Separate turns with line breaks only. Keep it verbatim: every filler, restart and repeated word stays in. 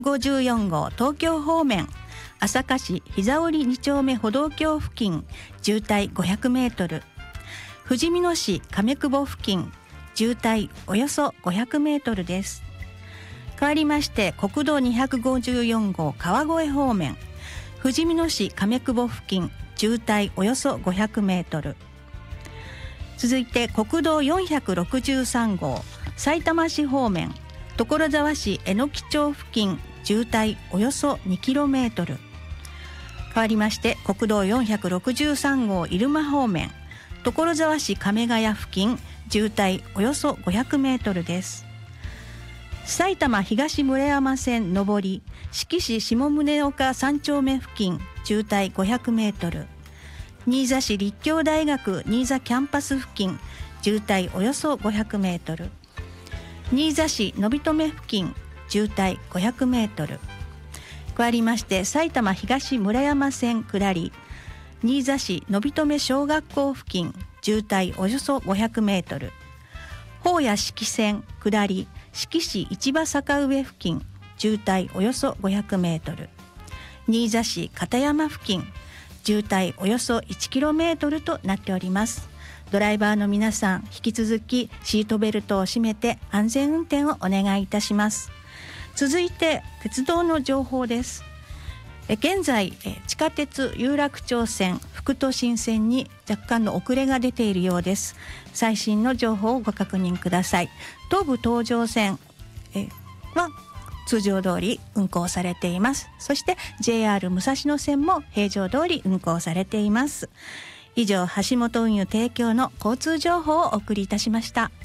ごじゅうよん号東京方面、朝霞市膝折に丁目歩道橋付近渋滞ごひゃくメートル、ふじみ野市亀久保付近渋滞およそごひゃくメートルです。変わりまして国道にひゃくごじゅうよん号川越方面、ふじみ野市亀久保付近渋滞およそごひゃくメートル。続いて国道よんひゃくろくじゅうさん号さいたま市方面、所沢市榎木町付近渋滞およそにキロメートル。変わりまして国道よんひゃくろくじゅうさん号入間方面、所沢市亀ヶ谷付近渋滞およそごひゃくメートルです。埼玉東村山線上り志木市下宗岡さん丁目付近渋滞ごひゃくメートル、新座市立教大学新座キャンパス付近渋滞およそごひゃくメートル、新座市のびとめ付近渋滞ごひゃくメートル。変わりまして埼玉東村山線下り新座市のびとめ小学校付近渋滞およそごひゃくメートル、宝谷四季線下り志木市市場坂上付近渋滞およそごひゃくメートル、新座市片山付近渋滞およそいちキロメートルとなっております。ドライバーの皆さん、引き続きシートベルトを締めて安全運転をお願いいたします。続いて鉄道の情報です。え現在え地下鉄有楽町線副都心線に若干の遅れが出ているようです。最新の情報をご確認ください。東武東上線えは通常通り運行されています。そして ジェイアール 武蔵野線も平常通り運行されています。以上、橋本運輸提供の交通情報をお送りいたしました。